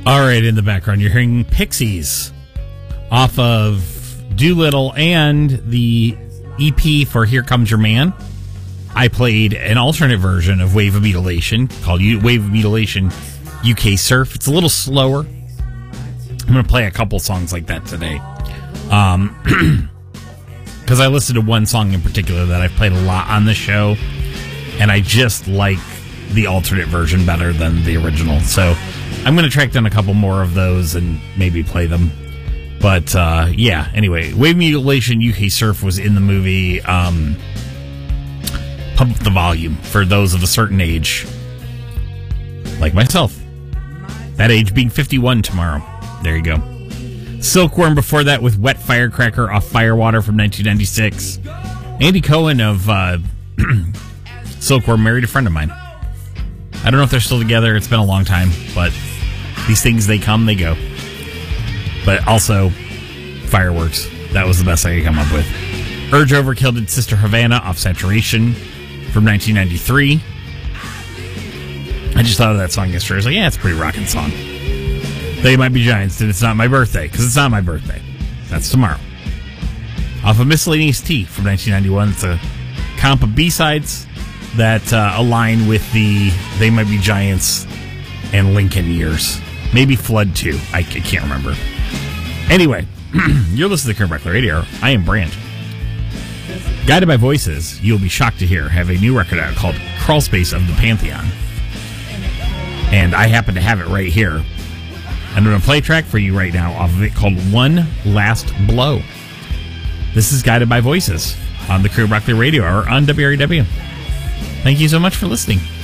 All right, in the background, you're hearing Pixies off of Doolittle and the EP for Here Comes Your Man. I played an alternate version of Wave of Mutilation called Wave of Mutilation UK Surf. It's a little slower. I'm going to play a couple songs like that today. Because I listened to one song in particular that I've played a lot on the show, and I just like the alternate version better than the original. So I'm going to track down a couple more of those and maybe play them. But, yeah, anyway, Wave Mutilation UK Surf was in the movie Pump Up the Volume for those of a certain age, like myself. That age being 51 tomorrow. There you go. Silkworm before that with Wet Firecracker off Firewater from 1996. Andy Cohen of Silkworm married a friend of mine. I don't know if they're still together. It's been a long time, but these things, they come, they go. But also, Fireworks. That was the best I could come up with. Urge Overkill did Sister Havana off Saturation from 1993. I just thought of that song yesterday. I was like, yeah, it's a pretty rocking song. They Might Be Giants did It's Not My Birthday, because it's not my birthday. That's tomorrow. Off of Miscellaneous Tea from 1991. It's a comp of B-sides that align with the They Might Be Giants and Lincoln years. Maybe Flood too. I can't remember. Anyway, you're listening to Kurt Buckler Radio. I am Brand. Guided by Voices, you'll be shocked to hear, have a new record out called Crawl Space of the Pantheon. And I happen to have it right here. I'm going to play a track for you right now off of it called One Last Blow. This is Guided by Voices on the Kurt Buckler Radio or on WREW. Thank you so much for listening.